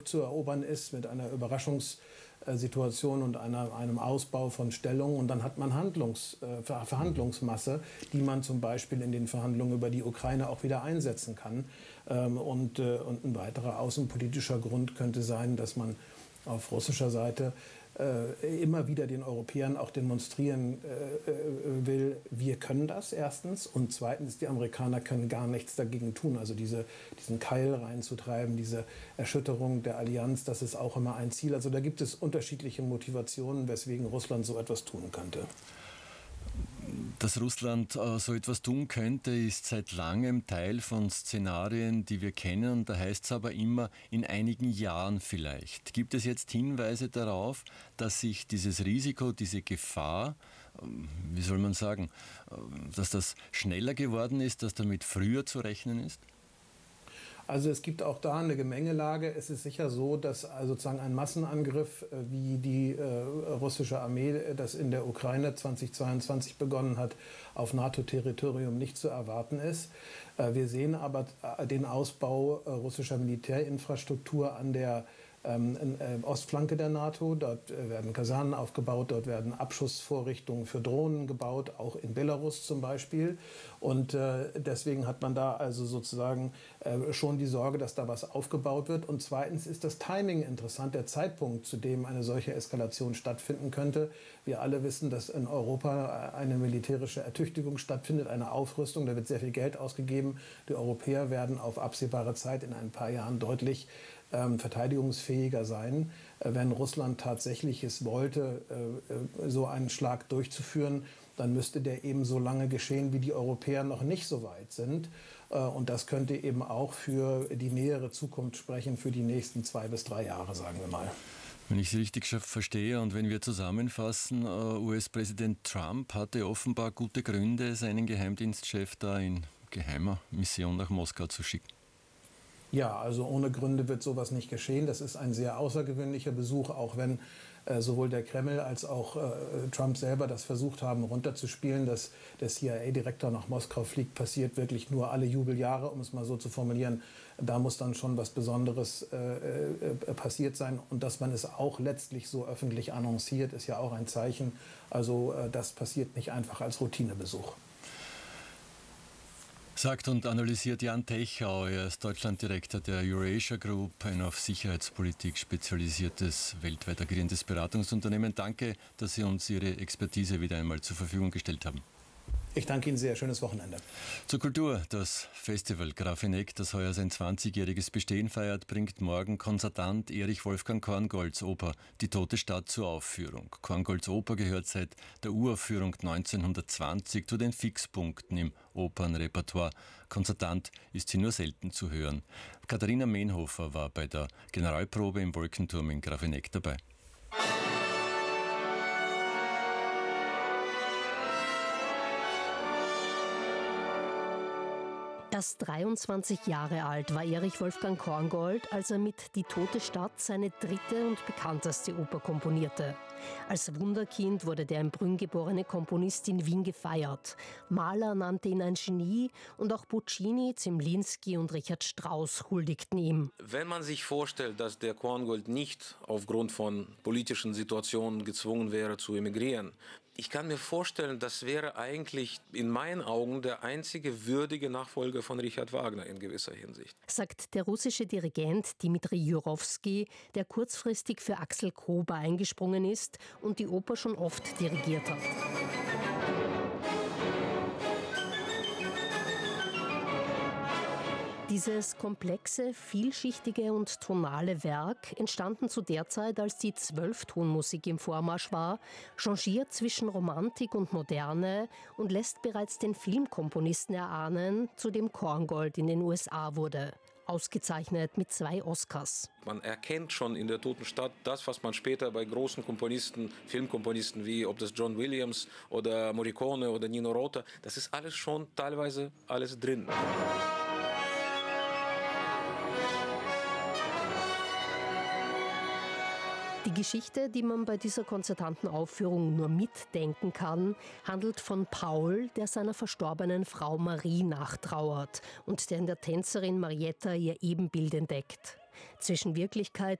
zu erobern ist mit einer Überraschungssituation und einem Ausbau von Stellungen. Und dann hat man Verhandlungsmasse, die man zum Beispiel in den Verhandlungen über die Ukraine auch wieder einsetzen kann. Und ein weiterer außenpolitischer Grund könnte sein, dass man auf russischer Seite immer wieder den Europäern auch demonstrieren will, wir können das erstens, und zweitens, die Amerikaner können gar nichts dagegen tun. Also diesen Keil reinzutreiben, diese Erschütterung der Allianz, das ist auch immer ein Ziel. Also da gibt es unterschiedliche Motivationen, weswegen Russland so etwas tun könnte. Dass Russland so etwas tun könnte, ist seit langem Teil von Szenarien, die wir kennen. Da heißt es aber immer, in einigen Jahren vielleicht. Gibt es jetzt Hinweise darauf, dass sich dieses Risiko, diese Gefahr, wie soll man sagen, dass das schneller geworden ist, dass damit früher zu rechnen ist? Also es gibt auch da eine Gemengelage. Es ist sicher so, dass sozusagen ein Massenangriff, wie die russische Armee das in der Ukraine 2022 begonnen hat, auf NATO-Territorium nicht zu erwarten ist. Wir sehen aber den Ausbau russischer Militärinfrastruktur an der Ostflanke der NATO. Dort werden Kasernen aufgebaut, dort werden Abschussvorrichtungen für Drohnen gebaut, auch in Belarus zum Beispiel. Und deswegen hat man da also sozusagen schon die Sorge, dass da was aufgebaut wird. Und zweitens ist das Timing interessant, der Zeitpunkt, zu dem eine solche Eskalation stattfinden könnte. Wir alle wissen, dass in Europa eine militärische Ertüchtigung stattfindet, eine Aufrüstung. Da wird sehr viel Geld ausgegeben. Die Europäer werden auf absehbare Zeit in ein paar Jahren deutlich verteidigungsfähiger sein. Wenn Russland tatsächlich es wollte, so einen Schlag durchzuführen, dann müsste der eben so lange geschehen, wie die Europäer noch nicht so weit sind. Und das könnte eben auch für die nähere Zukunft sprechen, für die nächsten 2 bis 3 Jahre, sagen wir mal. Wenn ich Sie richtig verstehe und wenn wir zusammenfassen, US-Präsident Trump hatte offenbar gute Gründe, seinen Geheimdienstchef da in geheimer Mission nach Moskau zu schicken. Ja, also ohne Gründe wird sowas nicht geschehen. Das ist ein sehr außergewöhnlicher Besuch, auch wenn sowohl der Kreml als auch Trump selber das versucht haben runterzuspielen, dass der CIA-Direktor nach Moskau fliegt, passiert wirklich nur alle Jubeljahre, um es mal so zu formulieren. Da muss dann schon was Besonderes passiert sein. Und dass man es auch letztlich so öffentlich annonciert, ist ja auch ein Zeichen. Also das passiert nicht einfach als Routinebesuch. Sagt und analysiert Jan Techau, er ist Deutschlanddirektor der Eurasia Group, ein auf Sicherheitspolitik spezialisiertes, weltweit agierendes Beratungsunternehmen. Danke, dass Sie uns Ihre Expertise wieder einmal zur Verfügung gestellt haben. Ich danke Ihnen sehr. Schönes Wochenende. Zur Kultur. Das Festival Grafeneck, das heuer sein 20-jähriges Bestehen feiert, bringt morgen Konzertant Erich Wolfgang Korngolds Oper Die tote Stadt zur Aufführung. Korngolds Oper gehört seit der Uraufführung 1920 zu den Fixpunkten im Opernrepertoire. Konzertant ist sie nur selten zu hören. Katharina Mehnhofer war bei der Generalprobe im Wolkenturm in Grafeneck dabei. Erst 23 Jahre alt war Erich Wolfgang Korngold, als er mit Die tote Stadt seine dritte und bekannteste Oper komponierte. Als Wunderkind wurde der in Brünn geborene Komponist in Wien gefeiert. Mahler nannte ihn ein Genie und auch Puccini, Zemlinsky und Richard Strauss huldigten ihm. Wenn man sich vorstellt, dass der Korngold nicht aufgrund von politischen Situationen gezwungen wäre zu emigrieren, ich kann mir vorstellen, das wäre eigentlich in meinen Augen der einzige würdige Nachfolger von Richard Wagner in gewisser Hinsicht. Sagt der russische Dirigent Dmitri Jurowski, der kurzfristig für Axel Kober eingesprungen ist und die Oper schon oft dirigiert hat. Dieses komplexe, vielschichtige und tonale Werk, entstanden zu der Zeit, als die 12-Tonmusik im Vormarsch war, changiert zwischen Romantik und Moderne und lässt bereits den Filmkomponisten erahnen, zu dem Korngold in den USA wurde. Ausgezeichnet mit 2 Oscars. Man erkennt schon in der Toten Stadt das, was man später bei großen Komponisten, Filmkomponisten wie ob das John Williams oder Morricone oder Nino Rota, das ist alles schon teilweise alles drin. Die Geschichte, die man bei dieser konzertanten Aufführung nur mitdenken kann, handelt von Paul, der seiner verstorbenen Frau Marie nachtrauert und der in der Tänzerin Marietta ihr Ebenbild entdeckt. Zwischen Wirklichkeit